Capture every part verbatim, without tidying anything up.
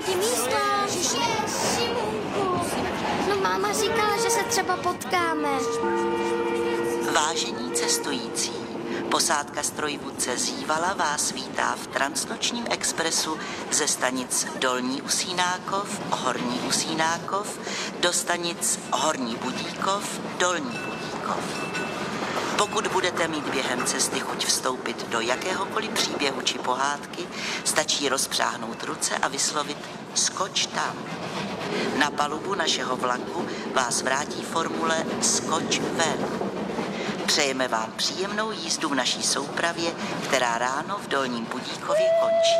ti místo. Šimunku. No máma říkala, že se třeba potkáme. Vážení cestující, posádka strojvůdce Zívala vás vítá v transnočním expresu ze stanic Dolní Usínákov, Horní Usínákov do stanic Horní Budíkov, Dolní Budíkov. Pokud budete mít během cesty chuť vstoupit do jakéhokoliv příběhu či pohádky, stačí rozpřáhnout ruce a vyslovit skoč tam. Na palubu našeho vlaku vás vrátí formule skoč ven. Přejeme vám příjemnou jízdu v naší soupravě, která ráno v Dolním Budíkově končí.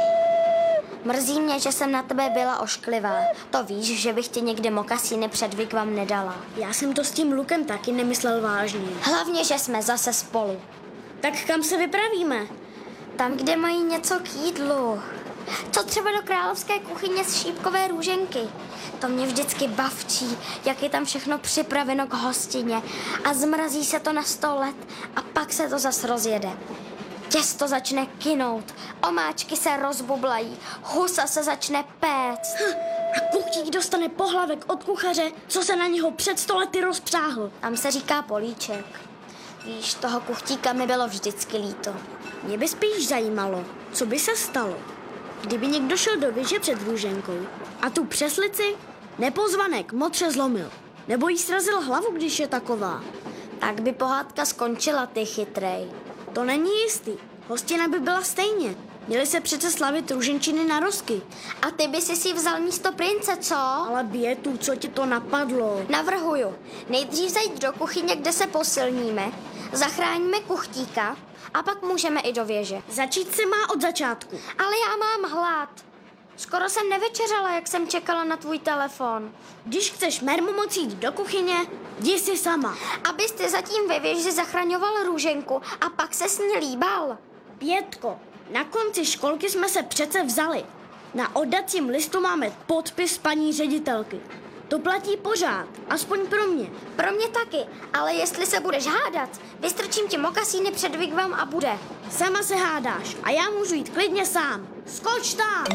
Mrzí mě, že jsem na tebe byla ošklivá. To víš, že bych ti někde mokasíny před Vigvam nedala. Já jsem to s tím Lukem taky nemyslel vážně. Hlavně, že jsme zase spolu. Tak kam se vypravíme? Tam, kde mají něco k jídlu. Co třeba do královské kuchyně z šípkové růženky. To mě vždycky bavčí, jak je tam všechno připraveno k hostině. A zmrazí se to na sto let a pak se to zas rozjede. Těsto začne kynout, omáčky se rozbublají, husa se začne péct. Hm, a kuchtík dostane pohlavek od kuchaře, co se na něho před sto lety rozpřáhl. Tam se říká políček. Víš, toho kuchtíka mi bylo vždycky líto. Mě by spíš zajímalo, co by se stalo, kdyby někdo šel do věže před růženkou a tu přeslici nepozvanek motře zlomil, nebo jí srazil hlavu, když je taková. Tak by pohádka skončila, ty chytrej. To není jistý. Hostina by byla stejně. Měli se přece slavit růženčiny na rozky. A ty by si si vzal místo prince, co? Ale Bětu, co ti to napadlo? Navrhuju. Nejdřív zajít do kuchyně, kde se posilníme, zachráníme kuchtíka a pak můžeme i do věže. Začít se má od začátku. Ale já mám hlad. Skoro jsem nevečeřala, jak jsem čekala na tvůj telefon. Když chceš mermu moc jít do kuchyně, jdi si sama. Abyste zatím ve věži zachraňoval růženku a pak se s ní líbal. Pětko, na konci školky jsme se přece vzali. Na oddacím listu máme podpis paní ředitelky. To platí pořád, aspoň pro mě. Pro mě taky, ale jestli se budeš hádat, vystrčím ti mokasíny před Vigvam a bude. Sama se hádáš a já můžu jít klidně sám. Skoč tam!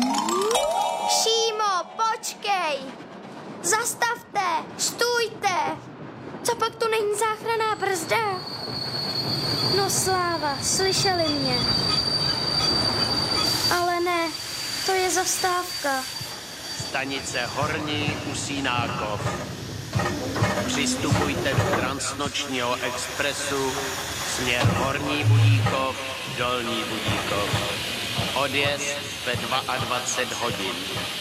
Šímo, počkej! Zastavte! Stůjte! Co pak tu není záchranná brzda? No sláva, slyšeli mě. Ale ne, to je zastávka. Stanice Horní Usínákov. Přistupujte do transnočního expresu směr Horní Budíkov, Dolní Budíkov. Odjezd ve dvacet dva hodin.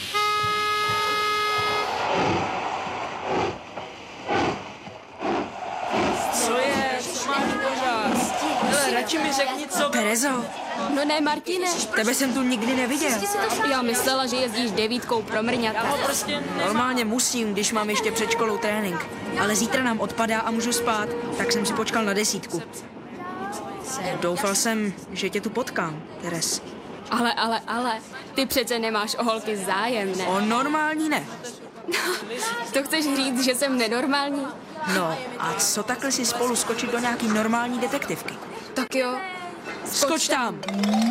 Co je? Co máš pořád? Hele, radši mi řekni, co... Terezo, No ne, Martine. tebe jsem tu nikdy neviděl. Já myslela, že jezdíš devítkou pro mrňata. Já ho prostě Normálně musím, když mám ještě před školou trénink. Ale zítra nám odpadá a můžu spát, tak jsem si počkal na desítku. Doufal jsem, že tě tu potkám, Teres. Ale, ale, ale, ty přece nemáš o holky zájem, ne? O normální ne. To chceš říct, že jsem nenormální? No, a co takhle si spolu skočit do nějaký normální detektivky? Tak jo. Skoč tam!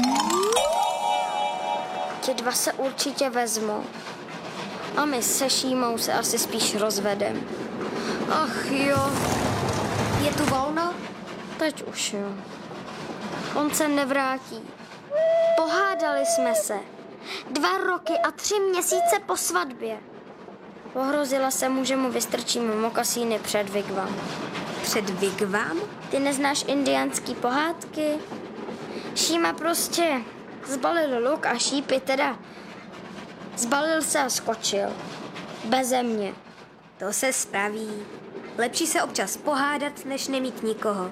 Ti dva se určitě vezmou. A my se Šímou se asi spíš rozvedem. Ach jo. Je tu volno? Teď už jo. On se nevrátí. Pohádali jsme se. Dva roky a tři měsíce po svatbě. Pohrozila se mu, že mu vystrčíme mokasíny před Vigvam. Před Vigvam? Ty neznáš indiánský pohádky? Šíma prostě zbalil luk a šípy teda. Zbalil se a skočil. Beze mě. To se spraví. Lepší se občas pohádat, než nemít nikoho.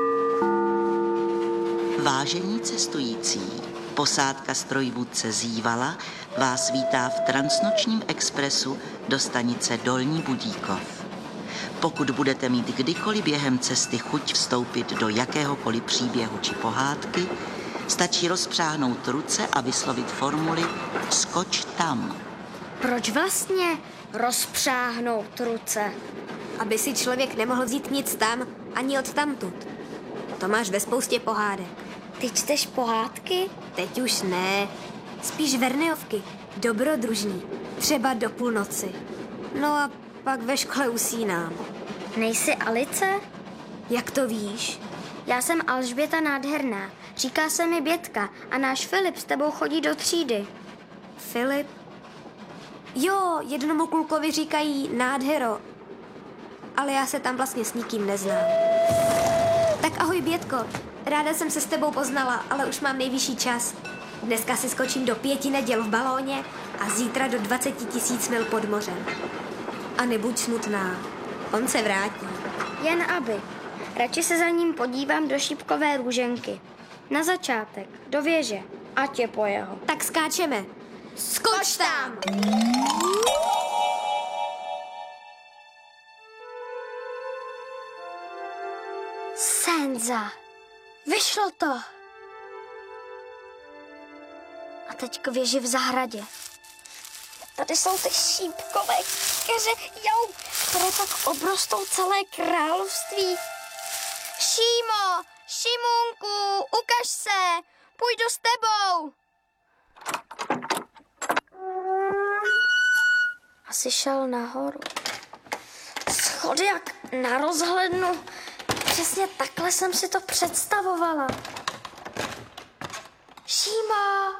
Vážení cestující, posádka strojvůdce Zívala vás vítá v transnočním expresu do stanice Dolní Budíkov. Pokud budete mít kdykoliv během cesty chuť vstoupit do jakéhokoliv příběhu či pohádky, stačí rozpřáhnout ruce a vyslovit formuli skoč tam. Proč vlastně rozpřáhnout ruce? Aby si člověk nemohl vzít nic tam, ani odtamtud. To máš ve spoustě pohádek. Ty čteš pohádky? Teď už ne. Spíš Verneovky. Dobrodružný. Třeba do půlnoci. No a pak ve škole usínám. Nejsi Alice? Jak to víš? Já jsem Alžběta Nádherná. Říká se mi Bětka a náš Filip s tebou chodí do třídy. Filip? Jo, jednomu klukovi říkají Nádhero. Ale já se tam vlastně s nikým neznám. Tak ahoj, Bětko. Ráda jsem se s tebou poznala, ale už mám nejvyšší čas. Dneska si skočím do pěti neděl v balóně a zítra do dvaceti tisíc mil pod mořem. A nebuď smutná, on se vrátí. Jen aby. Radši se za ním podívám do šípkové růženky. Na začátek, do věže. Ať je po jeho. Tak skáčeme. Skoč tam! Senza. Vyšlo to. A teď k věži v zahradě. Tady jsou ty šípkové keře, jau, které tak obrostou celé království. Šímo, Šimunku, ukaž se, půjdu s tebou. Asi šel nahoru. Schody jak na rozhlednu. Přesně takhle jsem si to představovala. Šímo!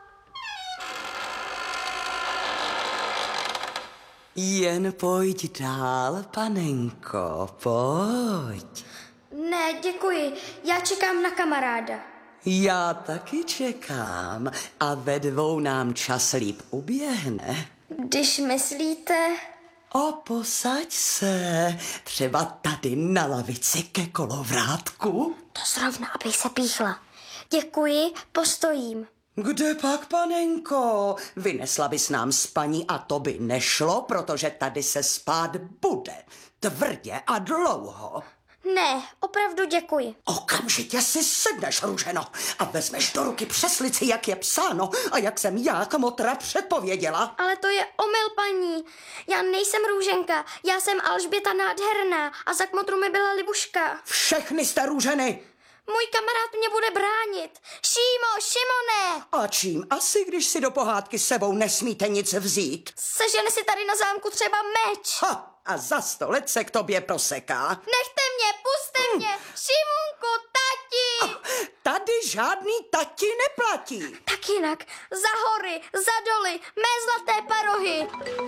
Jen pojď dál, panenko, pojď. Ne, děkuji. Já čekám na kamaráda. Já taky čekám a ve dvou nám čas líp uběhne. Když myslíte... O, posaď se, třeba tady na lavici ke kolovrátku. To zrovna, abych se píchla. Děkuji, postojím. Kde pak, panenko? Vynesla bys nám spaní a to by nešlo, protože tady se spát bude. Tvrdě a dlouho. Ne, opravdu děkuji. Okamžitě si sedneš, Růženo, a vezmeš do ruky přeslici, jak je psáno a jak jsem já Kmotra předpověděla. Ale to je omyl, paní. Já nejsem Růženka, já jsem Alžběta Nádherná a za Kmotru mi byla Libuška. Všechny jste Růženy. Můj kamarád mě bude bránit. Šímo, Šimone! A čím asi, když si do pohádky s sebou nesmíte nic vzít? Sežene si tady na zámku třeba meč. Ha, a za sto let se k tobě proseká. Nechte mě, puste mě. Šimunku, tati! Tady žádný tati neplatí. Tak jinak, za hory, za doly, mé zlaté parohy.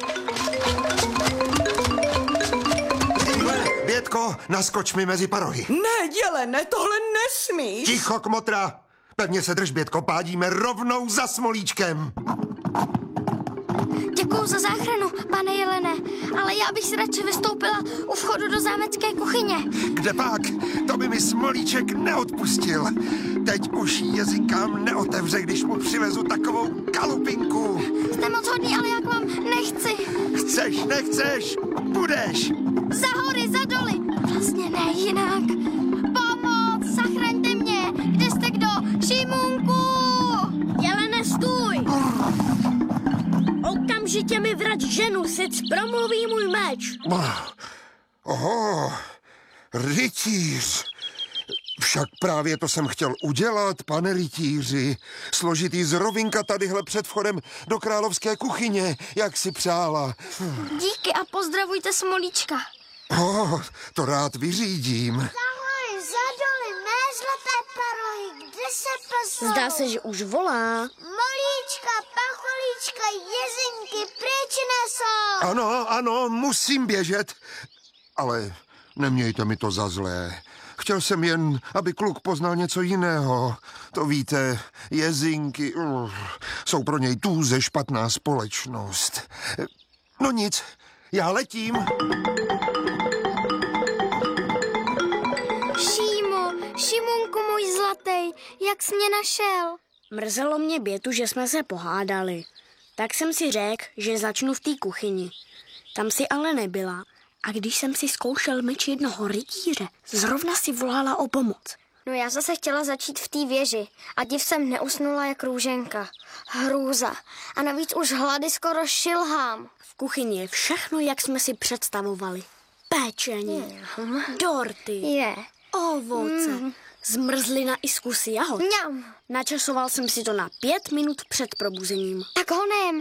Bětko, naskoč mi mezi parohy. Ne, Jelene, tohle nesmíš. Ticho, Kmotra. Pevně se drž, Bětko, pádíme rovnou za Smolíčkem. Děkuju za záchranu, pane Jelene, ale já bych si radši vystoupila u vchodu do zámecké kuchyně. Kde pak? To by mi Smolíček neodpustil. Teď už jezykám neotevře, když mu přivezu takovou kalupinku. Jste moc hodný, ale já k vám nechci. Chceš, nechceš, budeš. Za hory, za doly. Vlastně ne jinak. Pomoc, zachraňte mě. Kde jste kdo? Šimunku! Jelene, stůj! Okamžitě mi vrať ženu, sic promluví můj meč. Oho, rytíř. Však právě to jsem chtěl udělat, pane rytíři. Složitý z rovinka tadyhle před vchodem do královské kuchyně, jak si přála. Díky a pozdravujte Smolíčka. Oh, to rád vyřídím. Ahoj, za doly, mé zlaté parohy, kde se pasou? Zdá se, že už volá. Molíčka, pacholíčka, jezinky, pryč nesou. Ano, ano, musím běžet. Ale nemějte mi to za zlé. Chtěl jsem jen, aby kluk poznal něco jiného. To víte, jezinky uh, jsou pro něj tůze špatná společnost. No nic, já letím. Šímo, Šimunku můj zlatý, jak jsi mě našel? Mrzelo mě Bětu, že jsme se pohádali. Tak jsem si řekl, že začnu v té kuchyni. Tam si ale nebyla. A když jsem si zkoušel meč jednoho rytíře, zrovna si volala o pomoc. No já zase chtěla začít v té věži a div jsem neusnula jak Růženka. Hrůza. A navíc už hlady skoro šilhám. V kuchyni je všechno, jak jsme si představovali. Péčení, dorty, Je. ovoce, Mm. Zmrzlina i z kusy jahod. Mňam. Načasoval jsem si to na pět minut před probuzením. Tak honem.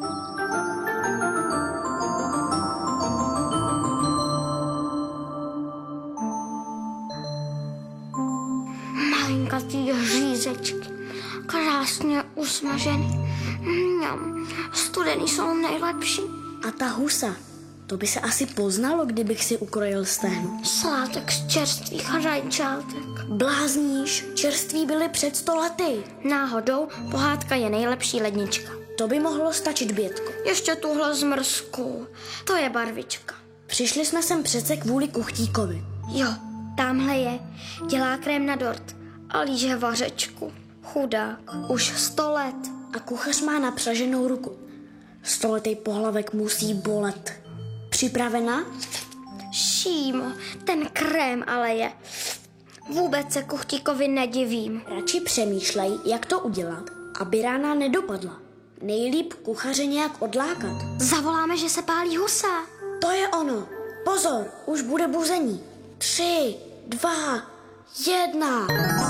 Malinkatý řízečky, krásně usmažený. Mňam. Studený jsou nejlepší. A ta husa, to by se asi poznalo, kdybych si ukrojil stehno. Slátek z čerstvých rajčátek. Blázníš, čerství byly před sto lety. Náhodou pohádka je nejlepší lednička. To by mohlo stačit, Bětko. Ještě tuhle zmrzku. To je barvička. Přišli jsme sem přece kvůli kuchtíkovi. Jo, tamhle je. Dělá krém na dort a líže vařečku. Chudák, už sto let. A kuchař má napřaženou ruku. Stoletý pohlavek musí bolet. Připravena? Šímo, ten krém ale je. Vůbec se kuchtíkovi nedivím. Radši přemýšlej, jak to udělat, aby rána nedopadla. Nejlíp kuchaře nějak odlákat. Zavoláme, že se pálí husa. To je ono. Pozor, už bude buzení. Tři, dva, jedna.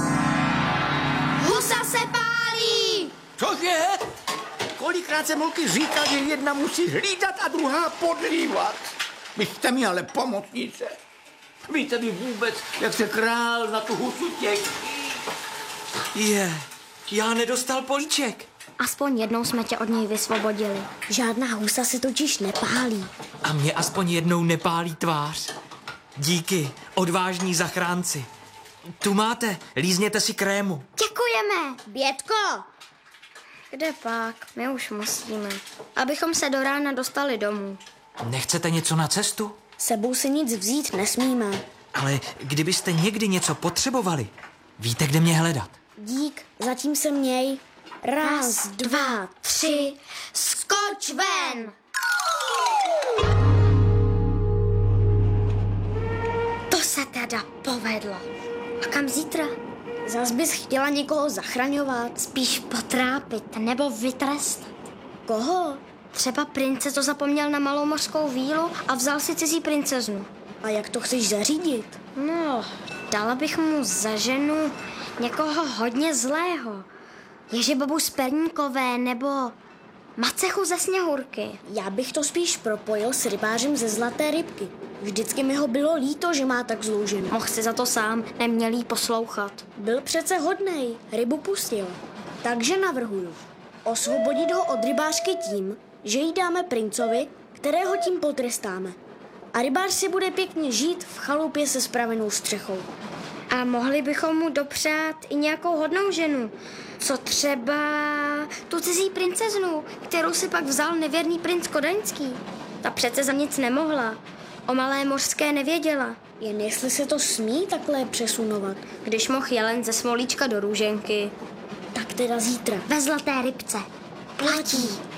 Husa se pálí! Cože? Kolikrát jsem holky říkal, že jedna musí hlídat a druhá podlívat. Vy jste mi ale pomocnice. Víte vy vůbec, jak se král na tu husu těší? Je, já nedostal políček. Aspoň jednou jsme tě od něj vysvobodili. Žádná husa se totiž nepálí. A mě aspoň jednou nepálí tvář. Díky, odvážní zachránci. Tu máte, lízněte si krému. Děkujeme. Bětko! Kde pak? My už musíme. Abychom se do rána dostali domů. Nechcete něco na cestu? Sebou si nic vzít nesmíme. Ale kdybyste někdy něco potřebovali, víte, kde mě hledat. Dík, zatím se měj. Raz, dva, tři, skoč ven! To se teda povedlo. A kam zítra? Zas bys chtěla někoho zachraňovat. Spíš potrápit nebo vytrestat. Koho? Třeba prince to zapomněl na malou mořskou vílu a vzal si cizí princeznu. A jak to chceš zařídit? No, dala bych mu za ženu někoho hodně zlého. Ježibabu z Perníkové nebo Macechu ze Sněhurky. Já bych to spíš propojil s rybářem ze Zlaté rybky. Vždycky mi ho bylo líto, že má tak zlou ženu. Mohl si za to sám, neměl jí poslouchat. Byl přece hodnej, rybu pustil. Takže navrhuju osvobodit ho od rybářky tím, že jí dáme princovi, kterého tím potrestáme. A rybář si bude pěkně žít v chalupě se spravenou střechou. A mohli bychom mu dopřát i nějakou hodnou ženu. Co třeba tu cizí princeznu, kterou si pak vzal nevěrný princ Kodaňský. Ta přece za nic nemohla. O malé mořské nevěděla. Jen jestli se to smí takhle přesunovat. Když mohl jelen ze Smolíčka do Růženky. Tak teda zítra. Ve Zlaté rybce. Platí.